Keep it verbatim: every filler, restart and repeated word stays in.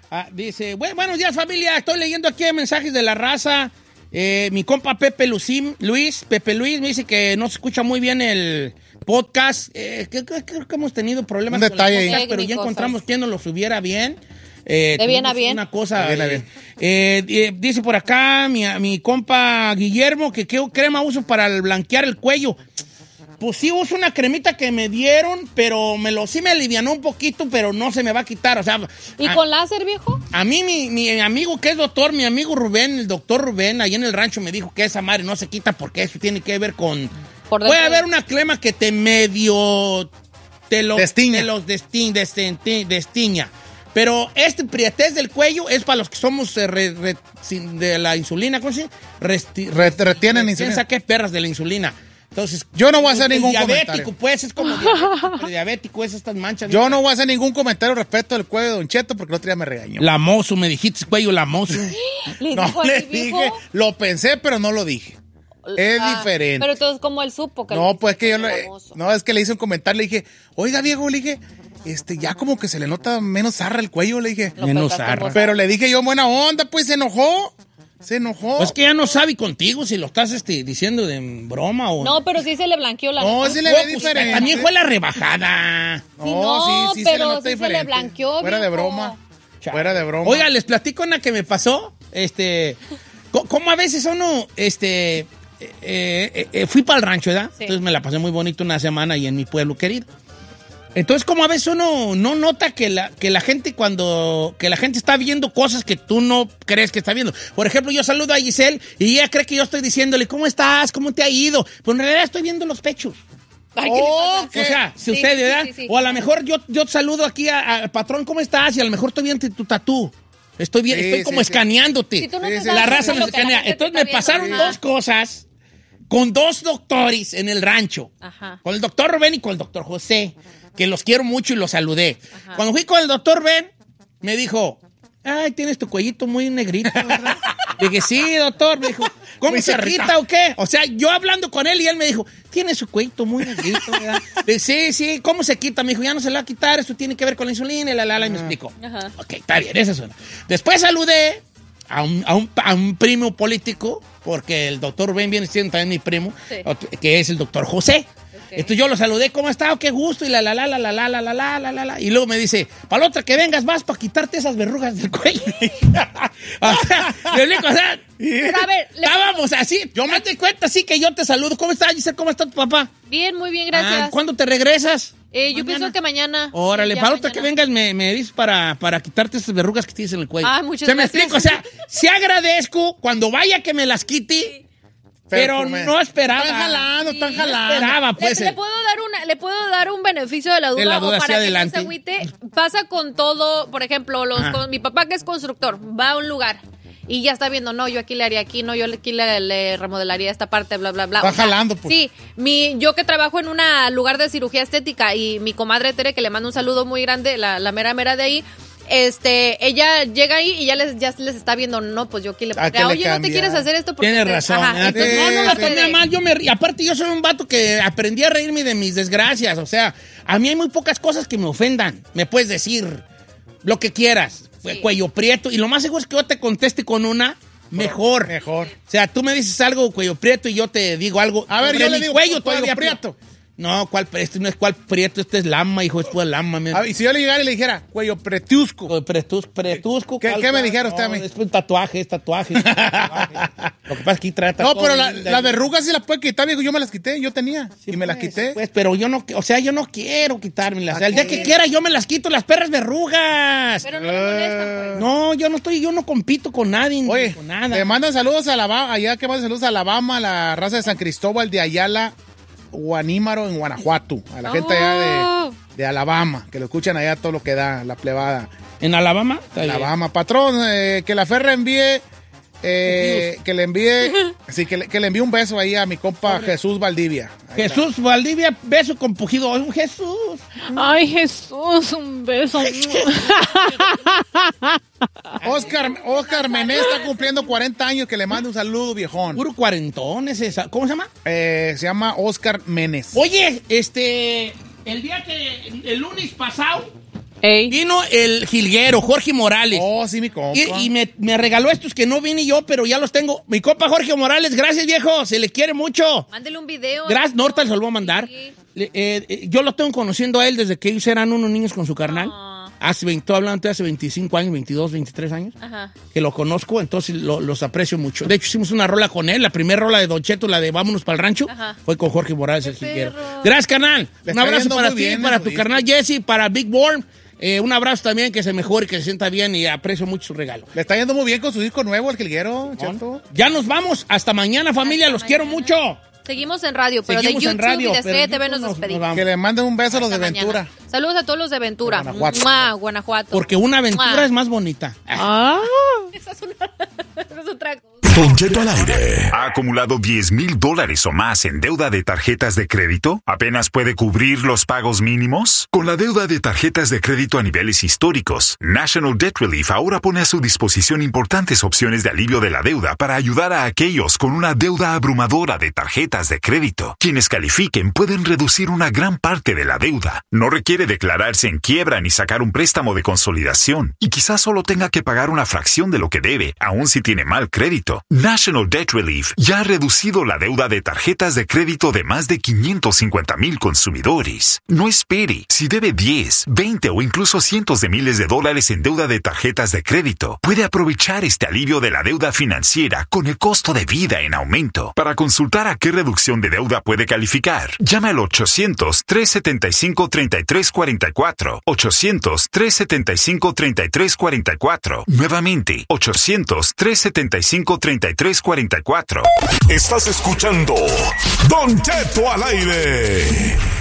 Ah, dice, bueno, buenos días, familia. Estoy leyendo aquí mensajes de la raza. Eh, mi compa Pepe Lucín, Luis, Pepe Luis, me dice que no se escucha muy bien el podcast. Eh, creo, creo que hemos tenido problemas Un con detalle el podcast, ahí. pero ya encontramos quien nos lo subiera bien. Eh, de bien a bien. Una cosa. De bien a eh, bien. eh, eh, dice por acá mi, mi compa Guillermo que qué crema uso para blanquear el cuello. Pues sí uso una cremita que me dieron, pero me lo sí me alivianó un poquito, pero no se me va a quitar. O sea, ¿Y a, con láser, viejo? A mí, mi, mi amigo que es doctor, mi amigo Rubén, el doctor Rubén, ahí en el rancho me dijo que esa madre no se quita porque eso tiene que ver con... Por puede dentro. haber una crema que te medio... Te, lo, Destiña. te los desti, desti, destiña. Pero este prietez del cuello es para los que somos eh, re, re, sin, de la insulina, ¿cómo se dice? Resti, Re- retienen insulina. Saqué perras de la insulina. Entonces, Yo no voy a hacer el ningún diabético, comentario. pues, es como diabético, diabético es estas manchas. Yo no voy a hacer ningún comentario respecto al cuello de Don Cheto porque el otro día me regañó. Lamoso, me dijiste, cuello lamoso. ¿Le No dijo le así, viejo? dije, lo pensé, pero no lo dije. Es Ah, diferente. Pero entonces, ¿cómo él supo que No, le pues que yo dijiste le, famoso? no, es que le hice un comentario, le dije, oiga viejo, le dije, este, ya como que se le nota menos zarra el cuello, le dije. Lo Menos pensaste zarra. vos. Pero le dije yo en buena onda, pues se enojó, se enojó. Pues que ya no sabe contigo si lo estás este, diciendo de broma o... No, pero sí se le blanqueó la No, neta. sí le Oh, ve pues, diferente. también fue la rebajada. No, Sí, no, sí, sí se le pero nota sí se le diferente. blanqueó, Fuera de viejo. broma, fuera de broma. Oiga, les platico una que me pasó. Este, co- como a veces uno, este, eh, eh, eh, fui para el rancho, ¿verdad? Sí. Entonces me la pasé muy bonito una semana ahí en mi pueblo querido. Entonces, como a veces uno no nota que la, que la gente cuando, que la gente está viendo cosas que tú no crees que está viendo. Por ejemplo, yo saludo a Giselle y ella cree que yo estoy diciéndole, ¿cómo estás? ¿Cómo te ha ido? Pero en realidad estoy viendo los pechos. Ay, ¿qué le Oh, pasa? O sea, si Sí, usted, sí, ¿verdad? sí, sí. O a lo mejor yo, yo saludo aquí a- al patrón, ¿cómo estás? Y a lo mejor estoy viendo tu tatú. Estoy bien, Sí, estoy sí, como sí. escaneándote. Si tú no Sí, te sí, das La cuenta raza de me lo que la escanea. gente te Entonces me está pasaron viendo. dos cosas con dos doctores en el rancho. Ajá. Con el doctor Rubén y con el doctor José, que los quiero mucho y los saludé. Ajá. Cuando fui con el doctor Rubén, me dijo, ay, tienes tu cuellito muy negrito, ¿verdad? Dije, sí, doctor. Me dijo, ¿cómo Muy se cerrita. quita o qué? O sea, yo hablando con él y él me dijo, tiene su cuellito muy negrito, ¿verdad? Dije, sí, sí, ¿cómo se quita? Me dijo, ya no se le va a quitar, esto tiene que ver con la insulina y la, la, la, y me explicó. Ajá. Ok, está bien, esa es una. Después saludé a un, a un, a un primo político, porque el doctor Rubén viene siendo también mi primo, Sí. que es el doctor José. Ok. Entonces yo lo saludé, ¿cómo está? Qué gusto, y la la la la la la la la la la la la. Y luego me dice, para la otra que vengas vas para quitarte esas verrugas del cuello. O sea, yo le digo, o sea, Pero a ver, le- estábamos así, yo me te cuenta así que yo te saludo. ¿Cómo estás, Giselle? ¿Cómo está tu papá? bien, muy bien, gracias. Ah, ¿cuándo te regresas? Eh, yo Mañana. pienso que mañana. Órale, Ya para otra que mañana. vengas me, me dices para, para quitarte esas verrugas que tienes en el cuello. Ah, muchas ¿Se me gracias. explico? O sea, sí agradezco cuando vaya que me las quite, pero, Pero, no esperaba. Están jalando, están Sí. jalando. esperaba, Le, pues. le puedo dar una, le puedo dar un beneficio de la duda, De la duda, o sí, para que adelante. no se agüite. Pasa con todo, por ejemplo, los Ajá. con- mi papá que es constructor, va a un lugar y ya está viendo, no, yo aquí le haría aquí, no, yo aquí le, le remodelaría esta parte, bla, bla, bla. Va O sea, jalando, pues. Sí, mi, yo que trabajo en un lugar de cirugía estética y mi comadre Tere, que le mando un saludo muy grande, la, la mera mera de ahí, este, ella llega ahí y ya les, ya les está viendo, no, pues yo aquí le Ah, que pondría, le oye, ¿no te cambia. quieres hacer esto? Porque Tienes te- razón. Ajá, ¿eh? entonces, Sí, no, no, no no, puede. ponía mal. Yo me, y aparte, yo soy un vato que aprendí a reírme de mis desgracias. O sea, a mí hay muy pocas cosas que me ofendan. Me puedes decir lo que quieras. Sí. Cuello prieto. Y lo más seguro es que yo te conteste con una mejor. Mejor. O sea, tú me dices algo, cuello prieto, y yo te digo algo. A ver, sobre yo le mi digo, cuello cuello todavía prieto. No, ¿cuál? Este no es cuál prieto, este es lama, hijo, es pura lama. mi- A ver, y si yo le llegara y le dijera, cuello pretiusco. Cuello pretus- pretusco. ¿Qué- ¿cuál- qué me cuál? dijera usted a No, mí? Es un tatuaje, es tataje. es tatuaje. Lo que pasa es que trata No, todo pero la- linda, las y- verrugas sí las puede quitar, viejo. Yo me las quité, yo tenía. Sí, y me las pues, quité. Pues, pero yo no, o sea, yo no quiero quitármelas. O sea, el día ¿A que qué? quiera yo me las quito, las perras verrugas. Pero no le molestan, pues. No, yo no estoy, yo no compito con nadie, ni Oye, con nada. te mandan saludos a Alabama, allá que mandan saludos a Alabama, la raza de San Cristóbal de Ayala, Guanímaro, en Guanajuato. A la gente allá Oh. de, de Alabama, que lo escuchan allá todo lo que da, la plebada. ¿En Alabama? Está bien. Alabama. Patrón, eh, que la Ferra envíe, eh, que le envíe, sí, que le, que le envíe un beso ahí a mi compa Jesús Valdivia. Ahí está. Jesús Valdivia, beso con pujido. ¡Oh, Jesús! Ay, Jesús, un beso. Oscar, Oscar Menés está cumpliendo cuarenta años, que le mande un saludo, viejón. Puro cuarentón ese. ¿Cómo se llama? Eh, se llama Oscar Menes. Oye, este, el día que, el lunes pasado, Ey. Vino el jilguero, Jorge Morales. Oh, sí, mi compa. Y, y me, me regaló estos que no vine yo, pero ya los tengo. Mi compa Jorge Morales, gracias, viejo. Se le quiere mucho. Mándele un video. Gracias, Norta se lo voy a mandar. Sí. Le- eh, eh, yo lo tengo conociendo a él desde que ellos eran unos niños con su carnal. Ah. Hace veinte, estoy hablando de hace veinticinco años, veintidós, veintitrés años. Ajá. Que lo conozco, entonces lo- los aprecio mucho. De hecho, hicimos una rola con él. La primera rola de Don Cheto, la de Vámonos para el Rancho, Ajá. fue con Jorge Morales, el ¡Qué jilguero. perro! Gracias, canal. Le Un está abrazo yendo para muy ti, bien para en tu su carnal Jesse, para Big Worm. Eh, un abrazo también, que se mejore, que se sienta bien y aprecio mucho su regalo. Le está yendo muy bien con su disco nuevo, el jilguero, Cheto. Ya nos vamos. Hasta mañana, familia. Hasta los quiero mañana. mucho. Seguimos en radio, pero Seguimos de en YouTube radio, y de pero C en T V YouTube nos nos- despedimos. nos vamos. Que le manden un beso a los de Hasta Ventura. mañana. Saludos a todos los de Ventura. De Guanajuato. ¡Mua! Guanajuato. Porque una aventura ¡Mua! es más bonita. Ah. Esa es, una... Esa es otra cosa. Don Cheto al aire. ¿Ha acumulado diez mil dólares o más en deuda de tarjetas de crédito? ¿Apenas puede cubrir los pagos mínimos? Con la deuda de tarjetas de crédito a niveles históricos, National Debt Relief ahora pone a su disposición importantes opciones de alivio de la deuda para ayudar a aquellos con una deuda abrumadora de tarjetas de crédito. Quienes califiquen pueden reducir una gran parte de la deuda. No requiere declararse en quiebra ni sacar un préstamo de consolidación. Y quizás solo tenga que pagar una fracción de lo que debe, aun si tiene mal crédito. National Debt Relief ya ha reducido la deuda de tarjetas de crédito de más de quinientos cincuenta mil consumidores. No espere. Si debe diez, veinte o incluso cientos de miles de dólares en deuda de tarjetas de crédito, puede aprovechar este alivio de la deuda financiera con el costo de vida en aumento. Para consultar a qué reducción de deuda puede calificar, llame al ochocientos, tres setenta y cinco, treinta y tres cuarenta y cuatro. ochocientos, tres setenta y cinco, treinta y tres cuarenta y cuatro. Nuevamente, ochocientos, tres setenta y cinco, treinta y tres cuarenta y cuatro. Estás escuchando Don Cheto al aire.